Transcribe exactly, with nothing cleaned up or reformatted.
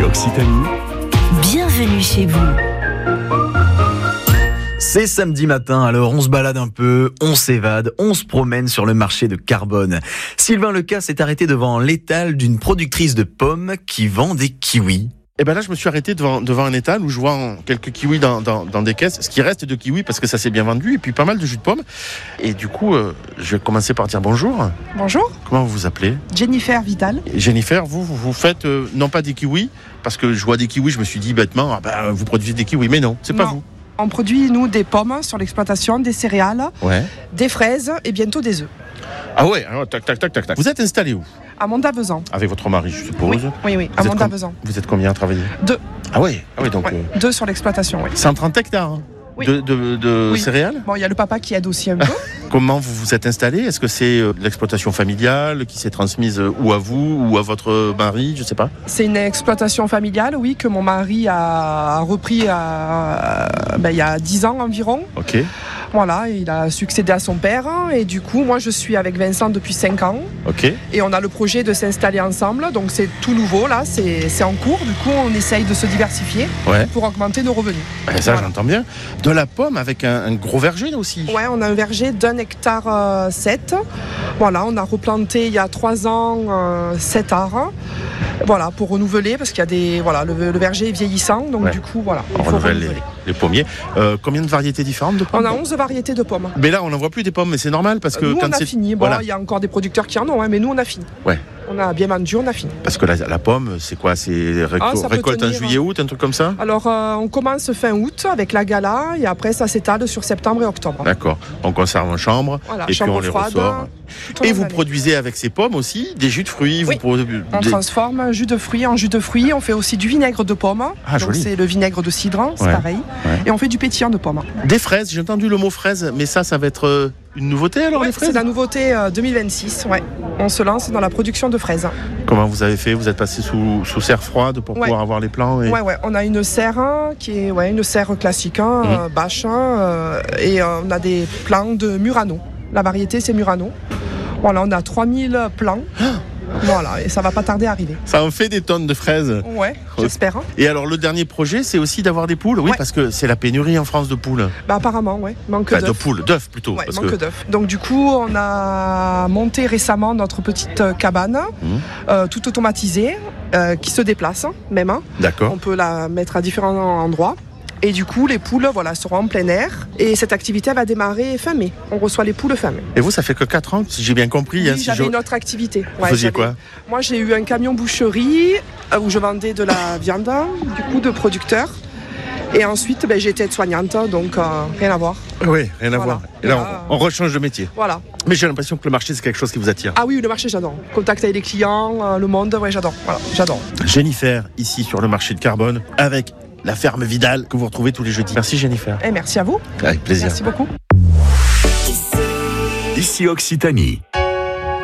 Occitanie, bienvenue chez vous. C'est samedi matin, alors on se balade un peu, on s'évade, on se promène sur le marché de Carbone. Sylvain Lecas s'est arrêté devant l'étal d'une productrice de pommes qui vend des kiwis. Et ben là, je me suis arrêté devant, devant un étal où je vois quelques kiwis dans, dans, dans des caisses, ce qui reste de kiwis parce que ça s'est bien vendu, et puis pas mal de jus de pomme. Et du coup, euh, je vais commencer par dire bonjour. Bonjour. Comment vous vous appelez ? Jennifer Vidal. Jennifer, vous, vous faites euh, non pas des kiwis, parce que je vois des kiwis, je me suis dit bêtement, ah ben, vous produisez des kiwis, mais non, c'est pas Non. vous. On produit, nous, des pommes sur l'exploitation, des céréales, Ouais. des fraises et bientôt des œufs. Ah ouais, alors, tac, tac, tac, tac, tac. Vous êtes installé où ? À Mondavezan. Avec votre mari, je suppose. Oui, oui, oui, à Vous êtes Mondavezan. com- Vous êtes combien à travailler ? Deux. Ah ouais, ah ouais donc Ouais, euh, Deux sur l'exploitation, oui. cent trente hectares hein, Oui. de, de, de Oui. céréales. Bon, il y a le papa qui aide aussi un peu. Comment vous vous êtes installé ? Est-ce que c'est euh, de l'exploitation familiale qui s'est transmise euh, ou à vous ou à votre mari ? Je sais pas. C'est une exploitation familiale, oui, que mon mari a repris à, ben, il y a dix ans environ. Ok. Voilà, il a succédé à son père. Et du coup, moi, je suis avec Vincent depuis cinq ans. Ok. Et on a le projet de s'installer ensemble. Donc, c'est tout nouveau, là. C'est, c'est en cours. Du coup, on essaye de se diversifier Ouais. pour augmenter nos revenus. Ben, ça, Voilà. j'entends bien. De la pomme avec un, un gros verger là aussi. Ouais, on a un verger d'un hectare euh, sept. Voilà, on a replanté il y a trois ans euh, sept arbres. Voilà, pour renouveler, parce qu'il y a des. Voilà, le, le verger est vieillissant. Donc, Ouais. du coup, voilà. On il faut renouvelle les, renouveler. les pommiers. Euh, combien de variétés différentes de pommes ? On a onze variétés de pommes. Mais là, on n'en voit plus des pommes, mais c'est normal parce que nous, quand on a c'est fini. Bon, voilà. il y a encore des producteurs qui en ont, hein, mais nous, on a fini. Ouais. On a bien vendu, on a fini. Parce que la, la pomme, c'est quoi ? C'est réco- Ah, ça peut récolte en tenir, juillet, août, un truc comme ça ? Alors, euh, on commence fin août avec la gala et après, ça s'étale sur septembre et octobre. D'accord. On conserve en chambre Voilà, et chambre puis on froide, les ressort. tout au Et long de vous l'année. produisez avec ces pommes aussi des jus de fruits. Oui. Vous produisez On des- transforme un jus de fruits en jus de fruits. On fait aussi du vinaigre de pomme. Ah, Donc, joli. c'est le vinaigre de cidre, c'est Ouais. pareil. Ouais. Et on fait du pétillant de pomme. Des fraises, j'ai entendu le mot fraise, mais ça, ça va être euh, une nouveauté alors Ouais, les c'est fraises la nouveauté euh, deux mille vingt-six. Ouais. On se lance dans la production de fraises. Comment vous avez fait ? Vous êtes passé sous, sous serre froide pour Ouais. pouvoir avoir les plants et... Ouais, ouais. On a une serre hein, qui est ouais, une serre classique, hein, Mhm. euh, bâche, hein, euh, et euh, on a des plants de Murano. La variété, c'est Murano. Voilà, on a trois mille plants. Voilà, et ça va pas tarder à arriver. Ça en fait des tonnes de fraises. Ouais, j'espère. hein. Et alors le dernier projet, c'est aussi d'avoir des poules. Oui, Ouais. parce que c'est la pénurie en France de poules. Bah apparemment, ouais. Manque Enfin, de d'œufs. poules, d'œufs plutôt. Ouais, parce manque que... d'œufs. Donc du coup, on a monté récemment notre petite euh, cabane, Mhm. euh, toute automatisée, euh, qui se déplace même. hein. D'accord. On peut la mettre à différents endroits. Et du coup, les poules voilà, seront en plein air. Et cette activité elle va démarrer fin mai. On reçoit les poules fin mai. Et vous, ça fait que quatre ans, si j'ai bien compris. Oui, hein, si j'avais je- une autre activité. Vous Ouais, faisiez j'avais- quoi ? Moi, j'ai eu un camion boucherie euh, où je vendais de la viande, du coup, de producteurs. Et ensuite, ben, j'ai été aide-soignante, donc euh, rien à voir. Oui, rien à Voilà. voir. Et là, Ah. on, on rechange de métier. Voilà. Mais j'ai l'impression que le marché, c'est quelque chose qui vous attire. Ah oui, le marché, j'adore. Contact avec les clients, euh, le monde, ouais, j'adore. Voilà, j'adore. Jennifer, ici sur le marché de Carbone, avec la ferme Vidal que vous retrouvez tous les jeudis. Merci Jennifer. Et merci à vous. Avec plaisir. Merci beaucoup. ici Occitanie.